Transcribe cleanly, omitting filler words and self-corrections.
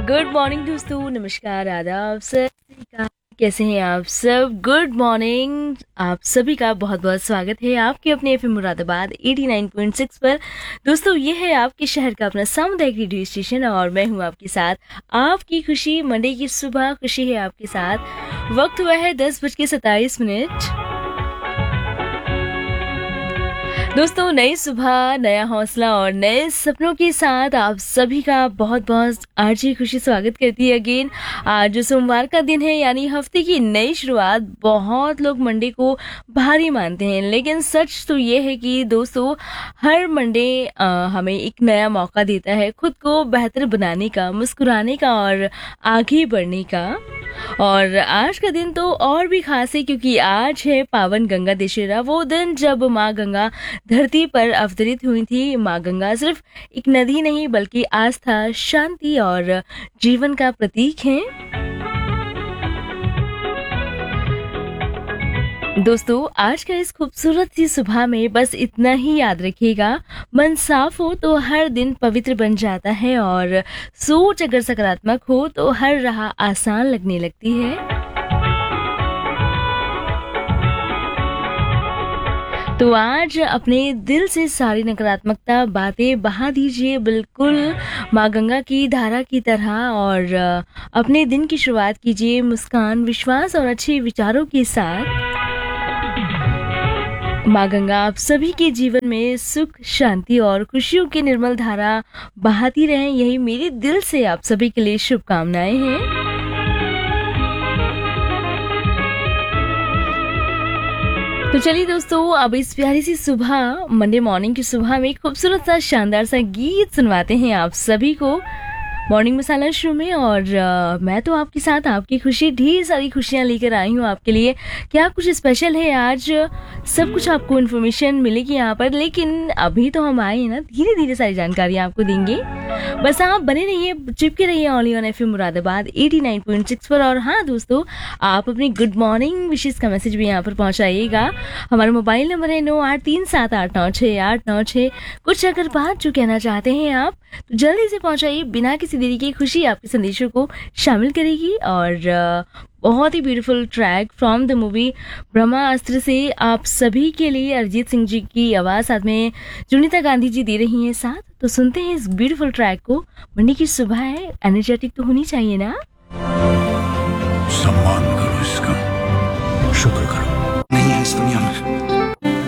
Good morning दोस्तों, नमस्कार, आदाब, सत श्री अकाल। कैसे हैं आप सब? Good morning. आप सभी का बहुत बहुत स्वागत है आपके अपने एफएम मुरादाबाद 89.6 पर। दोस्तों, ये है आपके शहर का अपना सामुदायिक रेडियो स्टेशन और मैं हूं आपके साथ। आपकी खुशी, मंडे की सुबह खुशी है आपके साथ। वक्त हुआ है 10:27। दोस्तों, नई सुबह, नया हौसला और नए सपनों के साथ आप सभी का बहुत बहुत आरजी खुशी स्वागत करती है अगेन। आज सोमवार का दिन है, यानी हफ्ते की नई शुरुआत। बहुत लोग मंडे को भारी मानते हैं, लेकिन सच तो ये है कि दोस्तों हर मंडे हमें एक नया मौका देता है खुद को बेहतर बनाने का, मुस्कुराने का और आगे बढ़ने का। और आज का दिन तो और भी खास है क्योंकि आज है पावन गंगा दशहरा, वो दिन जब माँ गंगा धरती पर अवतरित हुई थी। माँ गंगा सिर्फ एक नदी नहीं बल्कि आस्था, शांति और जीवन का प्रतीक है। दोस्तों, आज का इस खूबसूरत सी सुबह में बस इतना ही याद रखिएगा, मन साफ हो तो हर दिन पवित्र बन जाता है और सोच अगर सकारात्मक हो तो हर राह आसान लगने लगती है। तो आज अपने दिल से सारी नकारात्मकता बातें बहा दीजिए, बिल्कुल माँ गंगा की धारा की तरह, और अपने दिन की शुरुआत कीजिए मुस्कान, विश्वास और अच्छे विचारों के साथ। माँ गंगा आप सभी के जीवन में सुख, शांति और खुशियों की निर्मल धारा बहाती रहें, यही मेरे दिल से आप सभी के लिए शुभकामनाएं हैं। तो चलिए दोस्तों, अब इस प्यारी सी सुबह, मंडे मॉर्निंग की सुबह में खूबसूरत सा शानदार सा गीत सुनवाते हैं आप सभी को मॉर्निंग मसाला शो में। और मैं तो आपके साथ आपकी खुशी, ढेर सारी खुशियां लेकर आई हूँ आपके लिए। क्या कुछ स्पेशल है आज, सब कुछ आपको इन्फॉर्मेशन मिलेगी यहाँ पर, लेकिन अभी तो हम आए हैं ना, धीरे धीरे सारी जानकारी आपको देंगे। बस आप बने रहिए, चिपके रहिए ओनली ऑन एफएम मुरादाबाद 89.6 पर। और हाँ दोस्तों, आप अपनी गुड मॉर्निंग विशेष का मैसेज भी यहाँ पर पहुँचाइएगा। हमारा मोबाइल नंबर है 9837896896। कुछ अगर बात जो कहना चाहते हैं आप तो जल्दी से पहुँचाइए, बिना किसी देरी के। खुशी आपके संदेशों को शामिल करेगी। और बहुत ही beautiful track from the movie ब्रह्मास्त्र से आप सभी के लिए अरिजीत सिंह जी की आवाज़, साथ में जुनिता गांधी जी दे रही हैं साथ। तो सुनते हैं इस ब्यूटीफुल ट्रैक को। मंडे की सुबह है, एनर्जेटिक तो होनी चाहिए ना। सम्मान